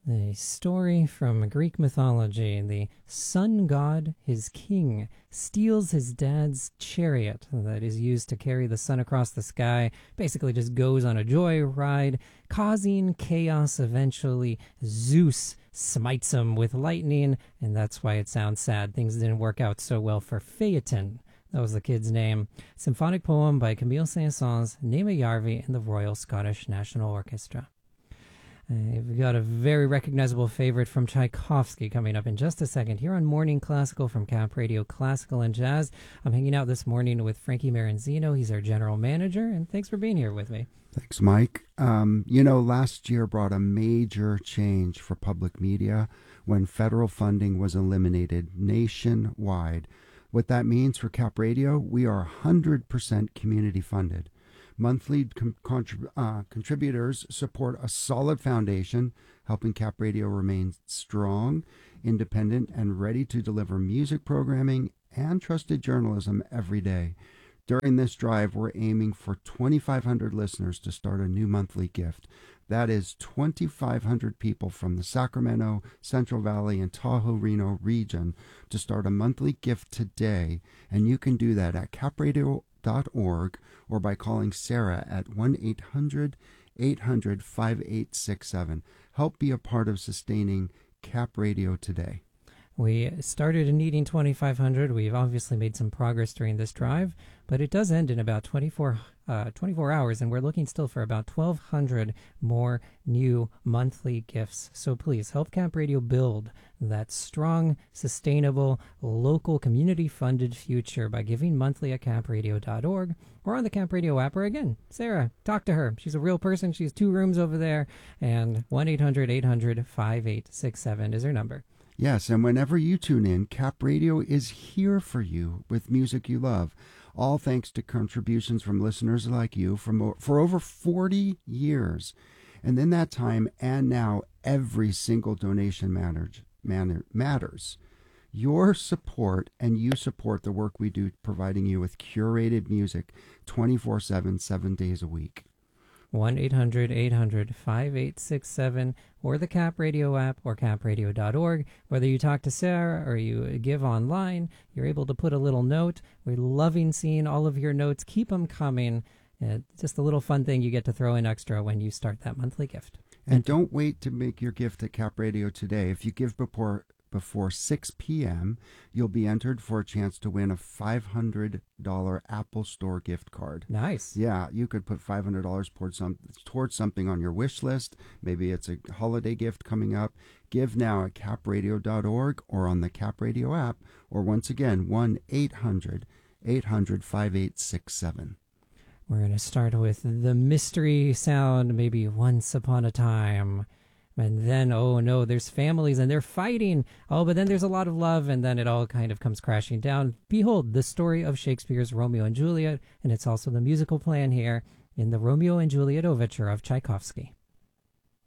A story from Greek mythology. The sun god, his king, steals his dad's chariot that is used to carry the sun across the sky. Basically, just goes on a joyride, causing chaos. Eventually, Zeus smites him with lightning, and that's why it sounds sad. Things didn't work out so well for Phaeton. That was the kid's name. Symphonic poem by Camille Saint-Saëns, Nema Yarvi, and the Royal Scottish National Orchestra. We've got a very recognizable favorite from Tchaikovsky coming up in just a second here on Morning Classical from Cap Radio Classical and Jazz. I'm hanging out this morning with Frankie Maranzino. He's our general manager, and thanks for being here with me. Thanks, Mike. Last year brought a major change for public media when federal funding was eliminated nationwide. What that means for Cap Radio, we are 100% community funded. Monthly contributors support a solid foundation, helping Cap Radio remain strong, independent, and ready to deliver music programming and trusted journalism every day. During this drive, we're aiming for 2,500 listeners to start a new monthly gift. That is 2,500 people from the Sacramento, Central Valley, and Tahoe-Reno region to start a monthly gift today, and you can do that at capradio.org or by calling Sarah at 1-800-800-5867. Help be a part of sustaining Cap Radio today. We started needing 2,500. We've obviously made some progress during this drive, but it does end in about 24 hours, and we're looking still for about 1,200 more new monthly gifts. So please help Cap Radio build that strong, sustainable, local, community-funded future by giving monthly at capradio.org or on the Cap Radio app. Or again, Sarah, talk to her. She's a real person. She has 2 rooms over there, and 1-800-800-5867 is her number. Yes, and whenever you tune in, Cap Radio is here for you with music you love. All thanks to contributions from listeners like you for over 40 years. And in that time and now, every single donation matters. Your support, and you support the work we do, providing you with curated music 24/7, 7 days a week. 1-800-800-5867 or the Cap Radio app or capradio.org. Whether you talk to Sarah or you give online, you're able to put a little note. We're loving seeing all of your notes. Keep them coming. Just a little fun thing you get to throw in extra when you start that monthly gift. And don't wait to make your gift at Cap Radio today. If you give before 6 p.m., you'll be entered for a chance to win a $500 Apple Store gift card. Nice. Yeah, you could put $500 towards something on your wish list. Maybe it's a holiday gift coming up. Give now at capradio.org or on the Cap Radio app, or once again, 1-800-800-5867. We're going to start with the mystery sound, maybe Once Upon a Time. And then, oh no, there's families and they're fighting. Oh, but then there's a lot of love, and then it all kind of comes crashing down. Behold, the story of Shakespeare's Romeo and Juliet, and it's also the musical plan here in the Romeo and Juliet overture of Tchaikovsky.